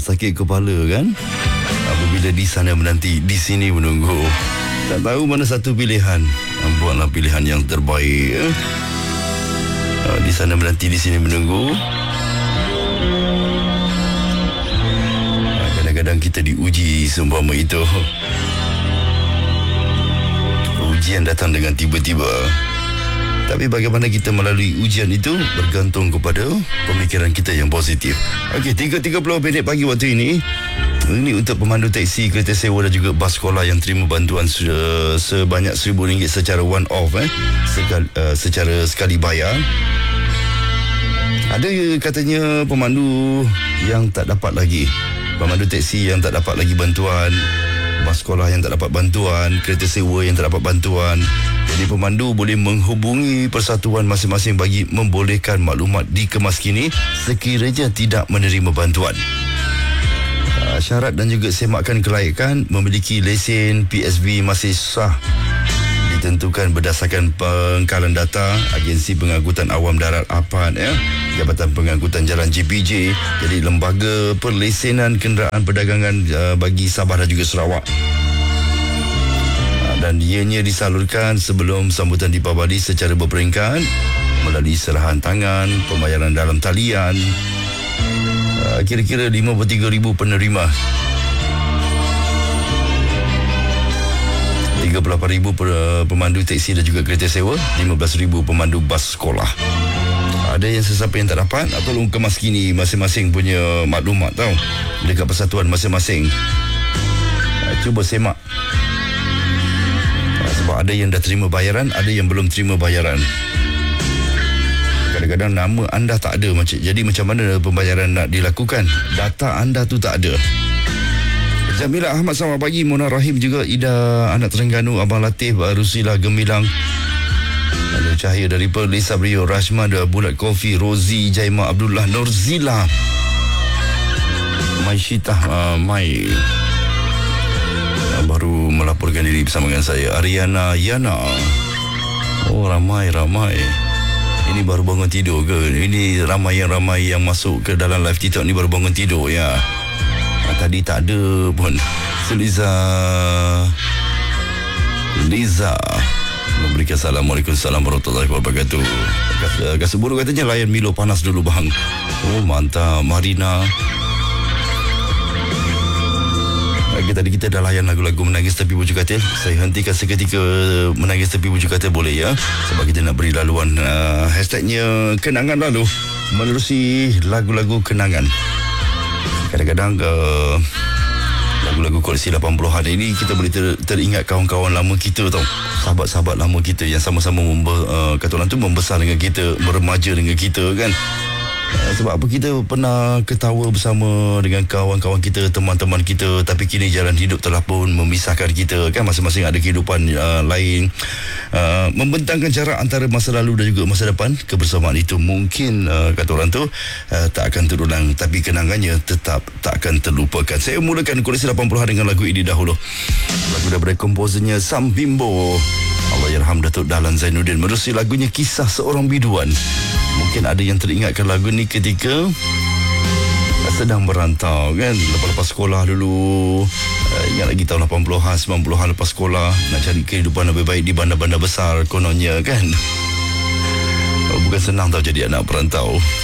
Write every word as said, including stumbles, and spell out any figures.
sakit kepala kan? Apabila di sana menanti, di sini menunggu. Tak tahu mana satu pilihan. Buatlah pilihan yang terbaik. Eh? Di sana menanti, di sini menunggu. Kadang-kadang kita diuji seumpama itu. Ujian datang dengan tiba-tiba. Tapi bagaimana kita melalui ujian itu bergantung kepada pemikiran kita yang positif. Okey, tiga tiga puluh minit pagi waktu ini. Ini untuk pemandu teksi, kereta sewa dan juga bas sekolah yang terima bantuan sudah sebanyak seribu ringgit secara one off eh, sekali, uh, secara sekali bayar. Ada katanya pemandu yang tak dapat lagi, pemandu teksi yang tak dapat lagi bantuan, bas sekolah yang tak dapat bantuan, kereta sewa yang tak dapat bantuan. Jadi pemandu boleh menghubungi persatuan masing-masing bagi membolehkan maklumat dikemas kini sekiranya tidak menerima bantuan. Syarat dan juga semakan kelayakan memiliki lesen P S B masih sah ditentukan berdasarkan pengkalan data Agensi Pengangkutan Awam Darat A P A D ya, Jabatan Pengangkutan Jalan J P J. Jadi Lembaga Perlesenan Kenderaan Perdagangan uh, bagi Sabah dan juga Sarawak. Uh, dan ianya disalurkan sebelum sambutan Deepavali secara berperingkat melalui serahan tangan, pembayaran dalam talian. Uh, kira-kira lima puluh tiga ribu penerima, tiga puluh lapan ribu pemandu teksi dan juga kereta sewa, lima belas ribu pemandu bas sekolah. Ada yang sesiapa yang tak dapat, tolong kemas kini masing-masing punya maklumat tau dekat persatuan masing-masing. Uh, cuba semak. Uh, sebab ada yang dah terima bayaran, ada yang belum terima bayaran. Kadang-kadang nama anda tak ada, jadi macam mana pembayaran nak dilakukan? Data anda tu tak ada. Jamila Ahmad, selamat pagi. Mona Rahim juga, Ida anak Terengganu, Abang Latif, Rusila Gemilang, ada Cahaya dari Perth, Lisa Brio, Rashma, Bulat Kofi, Rozi, Jaima Abdullah, Norzila, Mai Syitah, uh, Mai uh, baru melaporkan diri bersama dengan saya. Ariana Yana. Oh, ramai-ramai. Ini baru bangun tidur ke? Ini ramai yang ramai yang masuk ke dalam live TikTok ni baru bangun tidur ya. Nah, tadi tak ada pun. Liza Liza memberikan Assalamualaikum warahmatullahi wabarakatuh. Kasih buruk katanya layan Milo panas dulu bang. Oh mantap. Marina. Okay, tadi kita dah layan lagu-lagu Menangis Tepi Bujur Katil. Saya hentikan seketika Menangis Tepi Bujur Katil boleh ya, sebab kita nak beri laluan uh, hashtagnya Kenangan Lalu menerusi lagu-lagu kenangan. Kadang-kadang uh, lagu-lagu koleksi lapan puluhan ini kita boleh ter, teringat kawan-kawan lama kita tau, sahabat-sahabat lama kita yang sama-sama membe, uh, kata orang tu membesar dengan kita, meremaja dengan kita kan. Uh, sebab apa kita pernah ketawa bersama dengan kawan-kawan kita, teman-teman kita, tapi kini jalan hidup telah pun memisahkan kita kan, masing-masing ada kehidupan uh, lain. Uh, membentangkan jarak antara masa lalu dan juga masa depan. Kebersamaan itu mungkin uh, kata orang tu uh, tak akan terulang, tapi kenangannya tetap tak akan terlupakan. Saya mulakan koleksi lapan puluhan dengan lagu ini dahulu. Lagu daripada komposernya Sam Bimbo, Allahyarham Datuk Dahlan Zainuddin, menerusi lagunya Kisah Seorang Biduan. Mungkin ada yang teringatkan lagu ni ketika sedang merantau kan, lepas-lepas sekolah dulu. Uh, ingat lagi tahun lapan puluhan, sembilan puluhan lepas sekolah, nak cari kehidupan lebih baik di bandar-bandar besar kononnya kan. Uh, bukan senang tau jadi anak perantau.